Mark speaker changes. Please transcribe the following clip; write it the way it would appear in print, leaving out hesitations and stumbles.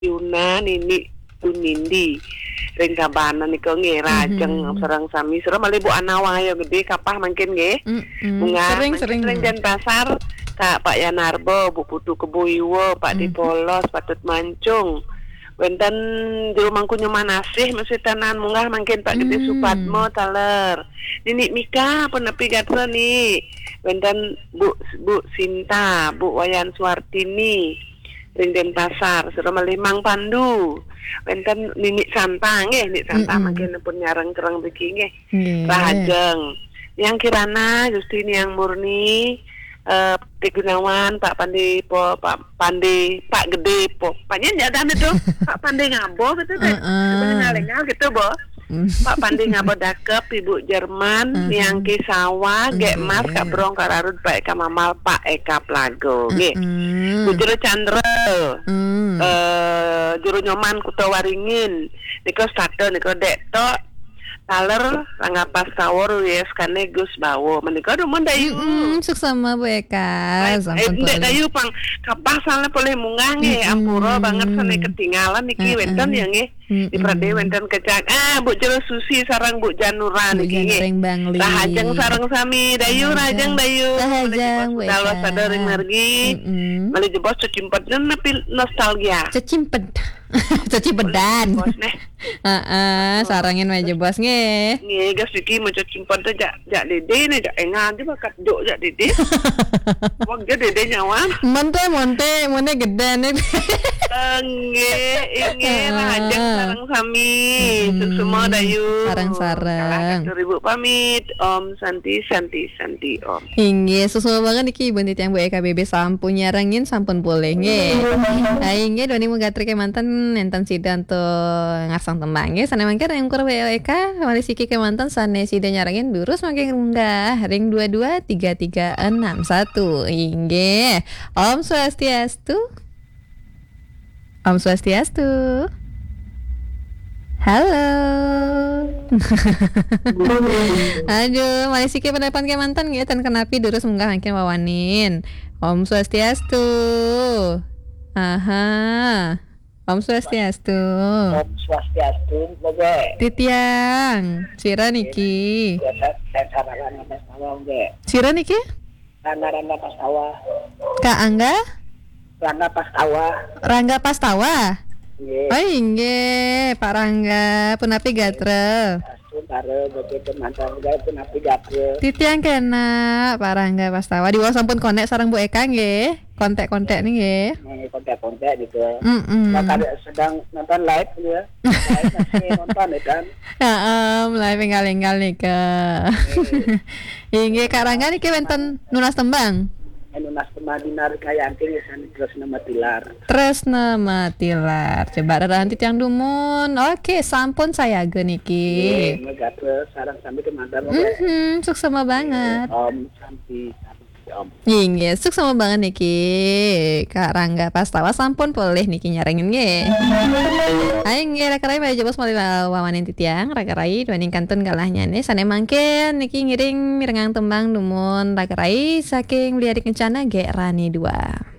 Speaker 1: Yuna nini Nindi ring kabana niko nge rajeng sareng sami sira malih Bu Anawa ayo gede kapah mangkin nggih. Bunga
Speaker 2: Sering
Speaker 1: ring Denpasar Kak Pak Yanarbo, Bu Putu Keboiwo, Pak Dipolos, Patut Mancung. Wenten di rumah kunyo manasih mesti tanan munggah mangkin Pak Gede Supatmo taler. Nini Mika penepi gatra nih. Wenten Bu Sinta, Bu Wayan Suartini. Ring Denpasar, sira malih Mang Pandu. Wenten Nini Santa nggih, Nini Santa mangkin pun nyareng kereng mriki nggih. Rahajeng. Yang Kirana Justini yang Murni, Pak Gunawan, Pak Pandi Po, Pak Pandi, Pak Gede Po. Panjen jadan itu, Pak Pandi ngabo gitu deh. Ngalengal gitu, Bo. Pak Pandi ngabo dakep, Ibu Jerman, yang Kisawa, Gek Mas, Kak Brong, Kak Rarud, Pak Eka Mamal, Pak Eka Plago. Nggih. Bu Jero Chandra, Jero Nyoman Kuto Waringin, niko Sado, niko Dekto, taler Rangga Pastawor, yes kane Gus Bawo, menika rumon dayu.
Speaker 2: Suksama Bu Eka.
Speaker 1: Ndek dayu pang kapah saleh boleh munggah nggih, ampura banget sane ketinggalan niki wenten ya nggih. Di Prade wenten kecak. Bu Jero Susi sarang Bu Janura niki nggih. Rahajeng sareng sami dayu rajeng dayu.
Speaker 2: Rahajeng Bu Eka.
Speaker 1: Dalos sadering margi. Mali jebos cecimpetna nepi nostalgia.
Speaker 2: Cecimpet. Cecipedan. Sarangin aja bos nge.
Speaker 1: Nge gas iki mau cecimpet jak dede ne jak engan di bakat dok jak dede. Wong ge dede nyawan.
Speaker 2: Monte gede nih.
Speaker 1: Nge rajeng sareng sami. Semua dayu.
Speaker 2: Sarang.
Speaker 1: 2000 pamit. Om Santi Om.
Speaker 2: Inge susah banget iki Ibu yang Bu Eka BB sampun nyarangin sampun boleh nge. Inge doni mugatri ke mantan enten sidan tuh ngasang tembang ya sana mangkir yang kurang Eka mali siki ke mantan sana sidan nyarangin durus makin rendah ring 223361 inge Om Swastiastu halo aduh mali siki pendapat ke mantan ya tan kenapi durus munggah makin wawanin Om Swastiastu Om Swastiastu. Titiang, Cira niki. Cira niki?
Speaker 1: Rangga Pastawa.
Speaker 2: Kak Angga? Rangga Pastawa.
Speaker 1: Nggih.
Speaker 2: Oh inggih, Pak Rangga, punapi gatre. Titiang kena Pak Rangga Pastawa. Di bawah sampun konek sarang Bu Eka nggih. Kontek-kontek nih nggih.
Speaker 1: Kontek gitu. Sedang nonton live ya. Live masih nonton ya kan.
Speaker 2: Live enggal-enggal nih ke. Inggih Kak Rangga niki wonten nunas tembang.
Speaker 1: Nunas tembang dinar kayanti san Tresna Matilar.
Speaker 2: Coba nanti tiang dumun. Oke, sampun saya ge niki.
Speaker 1: Megatre sareng sampai kemantan.
Speaker 2: Suksema banget.
Speaker 1: Om Santi.
Speaker 2: Inggih, suksema banget niki Kak Rangga Pastawa sampun boleh niki nyarengin nggih. Ayo nggih rakarai bae jebos mali wawanin titiang rakarai duaning kantun kalahnya nih sane mangken niki ngiring mirengang tembang dumun rakarai saking liari kencana ge Rani 2.